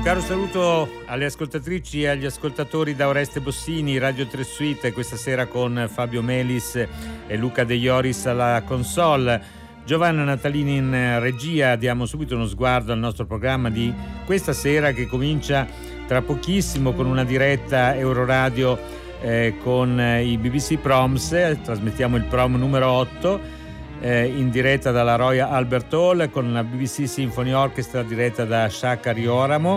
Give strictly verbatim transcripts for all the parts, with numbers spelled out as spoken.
caro saluto alle ascoltatrici e agli ascoltatori da Oreste Bossini, Radio tre Suite, questa sera con Fabio Melis e Luca De Ioris alla console. Giovanna Natalini in regia. Diamo subito uno sguardo al nostro programma di questa sera, che comincia tra pochissimo con una diretta Euroradio eh, con i B B C Proms. Trasmettiamo il prom numero otto eh, in diretta dalla Royal Albert Hall con la B B C Symphony Orchestra diretta da Shaka Rioramo,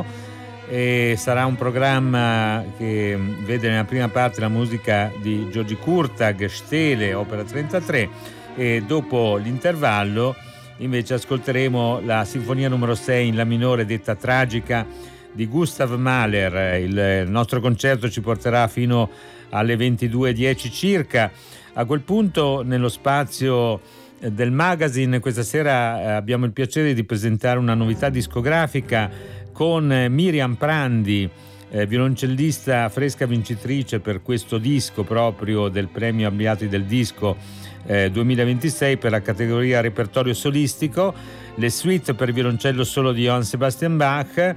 e sarà un programma che vede nella prima parte la musica di György Kurtag, Stele, opera trentatré, e dopo l'intervallo invece ascolteremo la sinfonia numero sei in la minore detta tragica di Gustav Mahler. Il nostro concerto ci porterà fino alle ventidue e dieci circa. A quel punto, nello spazio del magazine, questa sera abbiamo il piacere di presentare una novità discografica con Miriam Prandi, eh, violoncellista fresca vincitrice per questo disco proprio del premio Abbiati del disco eh, duemilaventisei per la categoria repertorio solistico, le suite per violoncello solo di Johann Sebastian Bach,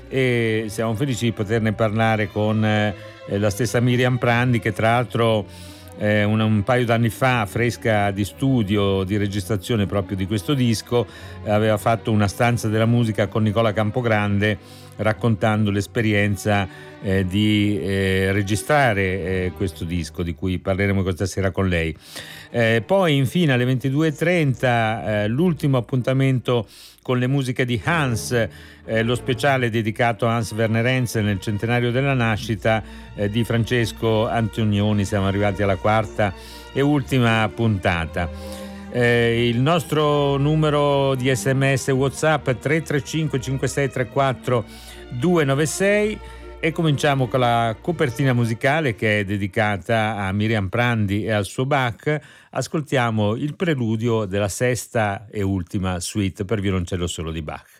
e siamo felici di poterne parlare con eh, la stessa Miriam Prandi, che tra l'altro eh, un, un paio d'anni fa, fresca di studio, di registrazione proprio di questo disco, eh, aveva fatto una stanza della musica con Nicola Campogrande, raccontando l'esperienza eh, di eh, registrare eh, questo disco, di cui parleremo questa sera con lei. Eh, poi infine alle ventidue e trenta eh, l'ultimo appuntamento con le musiche di Hans, eh, lo speciale dedicato a Hans Werner Henze nel centenario della nascita eh, di Francesco Antonioni. Siamo arrivati alla quarta e ultima puntata. Eh, il nostro numero di sms WhatsApp tre tre cinque cinque sei tre quattro due nove sei, e cominciamo con la copertina musicale, che è dedicata a Miriam Prandi e al suo Bach. Ascoltiamo il preludio della sesta e ultima suite per violoncello solo di Bach.